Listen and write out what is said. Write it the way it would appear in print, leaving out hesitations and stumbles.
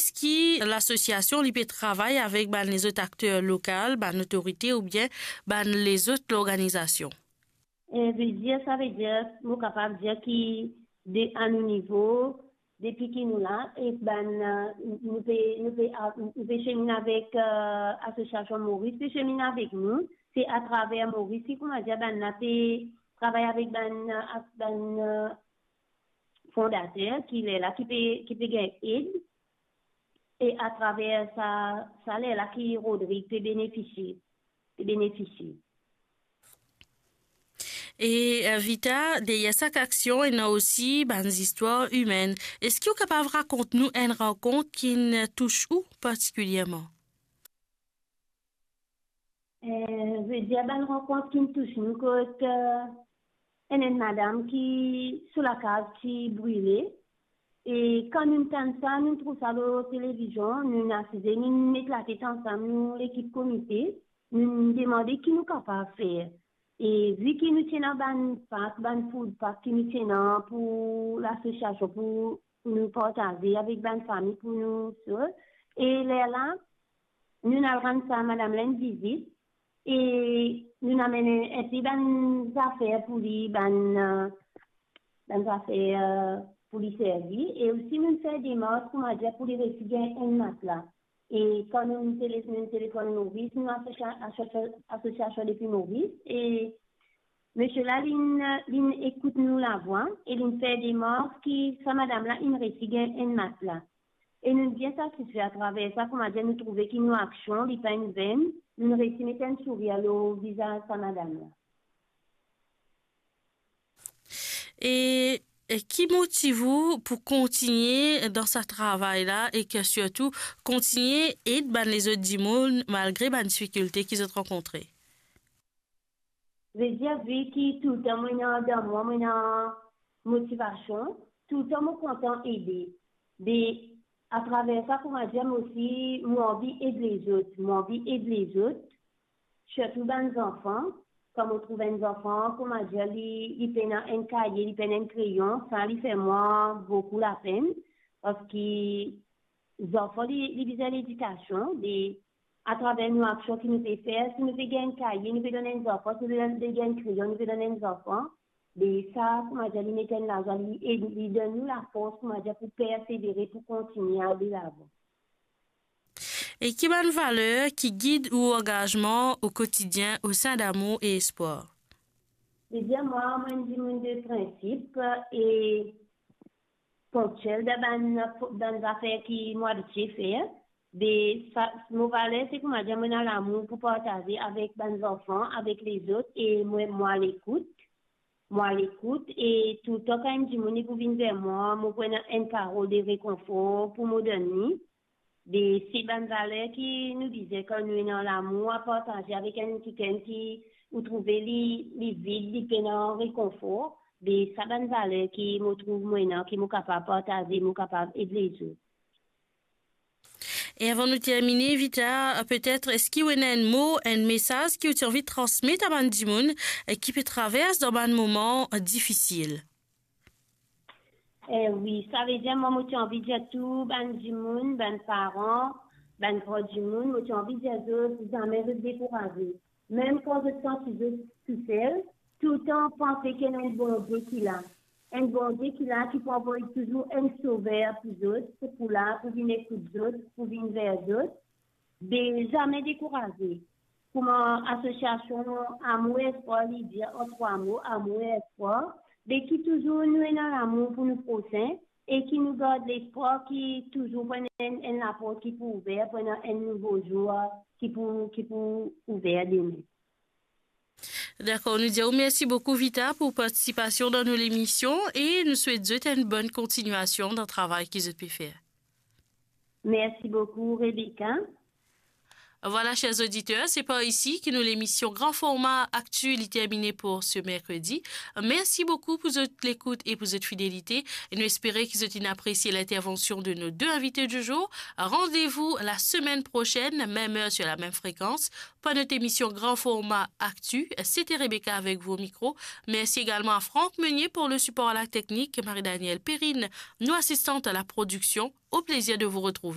est-ce que l'association peut travailler avec les autres acteurs locaux, l'autorité ou bien les autres organisations? Ça veut dire, nous sommes capables de dire qu'à nos niveaux, depuis que nous là, et nous pouvons cheminer avec l'association Maurice, nous cheminer avec nous, c'est à travers Maurice, comment dire, travailler avec fondateur qui est là, qui peut gagner aide, et à travers ça est là qui Rodrigue peut bénéficier. Et Vita, derrière chaque action, il y a aussi des histoires humaines. Est-ce que vous êtes capable de raconter nous une rencontre qui nous touche où particulièrement? Je veux dire, une rencontre qui nous touche nous, une madame qui, sous la case, qui brûlait. Et quand nous entendons ça, nous trouvons ça à la télévision, nous assisons, nous mettons la tête ensemble, nous, l'équipe comité, nous demandons qui nous sommes capables de faire. Et vu que nous tenons un food pack qui nous tenons pour l'association, pour nous partager avec une famille, pour nous seuls. Et là, nous avons ça à Madame une visite. Et nous avons essayé des affaires pour lui, affaires pour lui servir. Et aussi, nous faisons des marches pour les réfugiés un matelas. Et quand nous téléphonons Maurice, nous avons association depuis Maurice. Et monsieur là, il écoute nous la voix et il fait des marches qui, sa madame là, il réfugie un matelas. Et nous sommes bien satisfaits à travers ça, comment dire, nous trouvons qu'il nous action, il pas une veine, nous réussissons à mettre un sourire au visage de sa madame là. Et qui motive-vous pour continuer dans ce travail-là et que surtout continuer à aider les autres du monde malgré les difficultés qu'ils ont rencontrées? Je veux dire, vu que tout le temps, moi, j'ai motivation, tout le temps, je suis content d'aider. À travers ça, comment dire, moi aussi, moi envie d'aider les autres, surtout les enfants. Quand on trouve un enfant, comment dire, il peine un cahier, il peine un crayon, ça lui fait moi beaucoup la peine. Parce que les enfants, ils visent l'éducation, à travers nos actions que nous pouvons faire. Si nous pouvons gagner un cahier, nous pouvons donner un enfant, si nous pouvons gagner un crayon, nous pouvons donner un enfant. Et ça, comment dire, ils mettent l'argent, ils donnent nous la force, comment dire, pour persévérer, pour continuer à aller l'avant. Et qui a une valeur qui guide ou engagement au quotidien au sein d'Amour et Espoir? Je dis, moi, je dis de principe et ponctuel dans les affaires qui moi de faire. Mon valeur, c'est comment dire, moi, l'amour pour partager avec mes enfants, avec les autres, et moi l'écoute. Et tout le temps, quand je dis, pour venir vers moi, je prends une parole de réconfort pour me donner. C'est une valeur qui nous disait quand nous avons l'amour à partager avec quelqu'un qui nous trouve les vides, qui ont réconfort. C'est une valeur qui me trouve maintenant, qui est capable de partager, capable d'aider les autres. Et avant de terminer, Vita, peut-être, est-ce qu'il y a un mot, un message que tu as envie de transmettre à Bandimoun qui peut traverser dans un moment difficile? Oui, ça veut dire, moi, j'ai envie de dire tout, Bandimoun, parents, grands du monde, j'ai envie de dire jamais se décourager. Même quand je sens que je suis seule, tout le temps penser qu'il y a un bon Dieu qui l'a. Un bon Dieu qui l'a, qui peut envoyer toujours un sauveur pour les autres, pour venir écouter les autres, pour venir vers les autres. De jamais décourager. Pour mon association Amour et Espoir, il dit en 3 mots, Amour et Espoir, de qui toujours nous est dans l'amour pour nous prochains et qui nous garde l'espoir qui toujours prend la porte qui peut ouvrir, prend un nouveau jour qui peut ouvrir demain. D'accord, nous disons merci beaucoup Vita pour participation dans nos émissions et nous souhaitons une bonne continuation dans le travail qu'ils ont pu faire. Merci beaucoup Rebecca. Voilà, chers auditeurs, c'est par ici que nous l'émission Grand Format Actu est terminée pour ce mercredi. Merci beaucoup pour votre écoute et pour votre fidélité. Et nous espérons que vous avez apprécié l'intervention de nos 2 invités du jour. Rendez-vous la semaine prochaine, même heure sur la même fréquence, pour notre émission Grand Format Actu. C'était Rebecca avec vous au micro. Merci également à Franck Meunier pour le support à la technique, Marie-Danielle Perrine, nous assistante à la production. Au plaisir de vous retrouver.